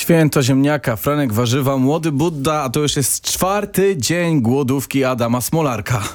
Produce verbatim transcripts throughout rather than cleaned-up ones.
Święto ziemniaka, Franek warzywa, młody Budda, a to już jest czwarty dzień głodówki Adama Smolarka.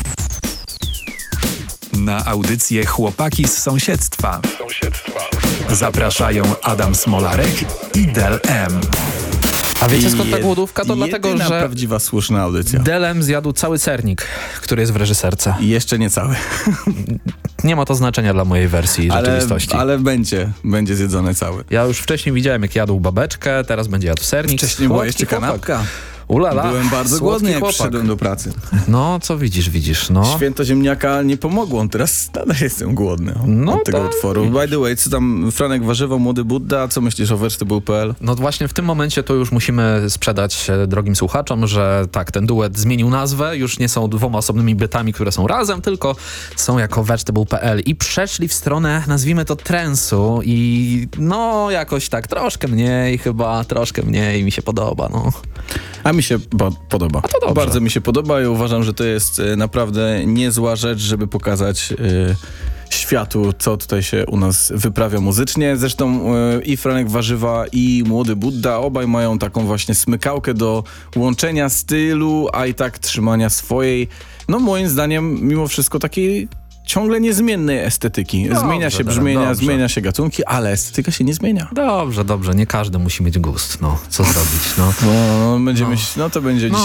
Na audycję Chłopaki z sąsiedztwa zapraszają Adam Smolarek i Del M. A wiecie skąd ta głodówka? To dlatego, Jedyna że prawdziwa, słuszna audycja. Delem zjadł cały sernik, który jest w reżyserce. I jeszcze nie cały. Nie ma to znaczenia dla mojej wersji ale, rzeczywistości. ale będzie, będzie zjedzony cały. Ja już wcześniej widziałem, jak jadł babeczkę, teraz będzie jadł sernik. Wcześniej była Słodki jeszcze chłopak. kanapka. Ulala, Byłem bardzo słodki głodny, jak chłopak. przyszedłem do pracy. No, co widzisz, widzisz, no. Święto ziemniaka nie pomogło, on teraz nadal jestem głodny No od tego tak. utworu. By the way, co tam Franek warzywa, młody Budda, co myślisz o vegetable kropka p l? No właśnie w tym momencie to już musimy sprzedać e, drogim słuchaczom, że tak, ten duet zmienił nazwę, już nie są dwoma osobnymi bytami, które są razem, tylko są jako vegetable kropka p l i przeszli w stronę, nazwijmy to, transu i no jakoś tak troszkę mniej chyba, troszkę mniej mi się podoba, no. A mi się bo, podoba. A to dobrze. Bardzo mi się podoba i uważam, że to jest e, naprawdę niezła rzecz, żeby pokazać e, światu, co tutaj się u nas wyprawia muzycznie. Zresztą e, i Franek warzywa, i młody Budda obaj mają taką właśnie smykałkę do łączenia stylu, a i tak trzymania swojej, no moim zdaniem mimo wszystko takiej ciągle niezmiennej estetyki. Dobrze, zmienia się dobrze, brzmienia, dobrze. zmienia się gatunki, ale estetyka się nie zmienia. Dobrze, dobrze, nie każdy musi mieć gust, no, co zrobić, no. No, będziemy, No. no to będzie No.